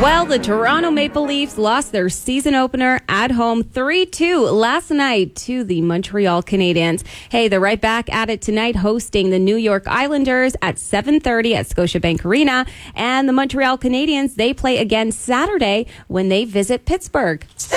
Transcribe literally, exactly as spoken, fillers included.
Well, the Toronto Maple Leafs lost their season opener at home three two last night to the Montreal Canadiens. Hey, they're right back at it tonight, hosting the New York Islanders at seven thirty at Scotiabank Arena. And the Montreal Canadiens, they play again Saturday when they visit Pittsburgh.